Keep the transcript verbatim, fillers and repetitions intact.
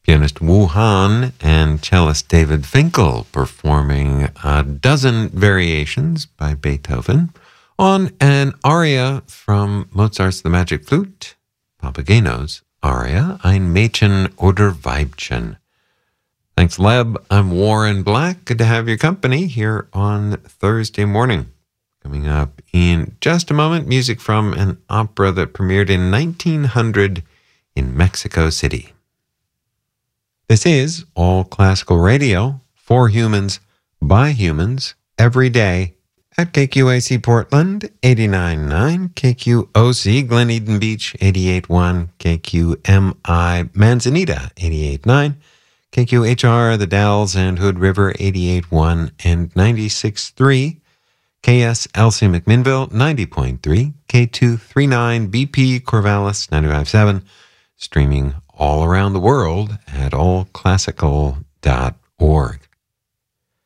Pianist Wu Han and cellist David Finkel performing a dozen variations by Beethoven on an aria from Mozart's The Magic Flute, Papageno's aria Ein Mädchen oder Weibchen. Thanks, Leb. I'm Warren Black. Good to have your company here on Thursday morning. Coming up in just a moment, music from an opera that premiered in nineteen hundred in Mexico City. This is All Classical Radio, for humans, by humans, every day, at K Q A C Portland, eighty-nine point nine, K Q O C Glen Eden Beach, eighty-eight point one, K Q M I Manzanita, eighty-eight point nine, K Q H R The Dalles and Hood River, eighty-eight point one and ninety-six point three, K S L C McMinnville, ninety point three, K two thirty-nine B P Corvallis, ninety-five point seven, streaming all around the world at all classical dot